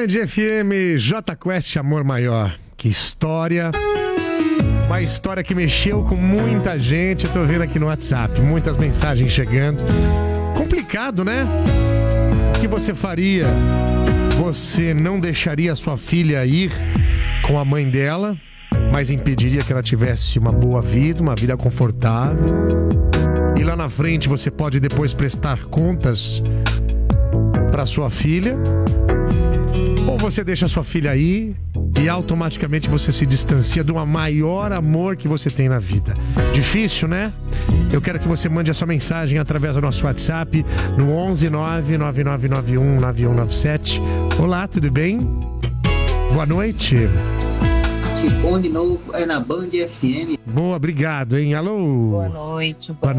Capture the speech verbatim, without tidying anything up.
Band F M, J Quest, Amor Maior. Que história. Uma história que mexeu com muita gente. Eu tô vendo aqui no WhatsApp, muitas mensagens chegando. Complicado, né? O que você faria? Você não deixaria a sua filha ir com a mãe dela, mas impediria que ela tivesse uma boa vida, uma vida confortável. E lá na frente você pode depois prestar contas para sua filha. Ou você deixa a sua filha aí e automaticamente você se distancia do maior amor que você tem na vida. Difícil, né? Eu quero que você mande a sua mensagem através do nosso WhatsApp no onze nove nove nove nove um nove um nove sete. Olá, tudo bem? Boa noite. Bom de novo, é na Band F M. Boa, obrigado, hein? Alô? Boa noite. Boa